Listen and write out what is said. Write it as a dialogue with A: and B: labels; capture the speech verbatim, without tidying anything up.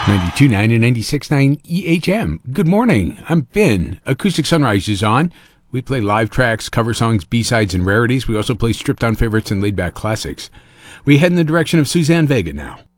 A: ninety-two point nine and ninety-six point nine E H M. Good morning. I'm Ben. Acoustic Sunrise is on. We play live tracks, cover songs, B-sides, and rarities. We also play stripped-down favorites and laid-back classics. We head in the direction of Suzanne Vega now.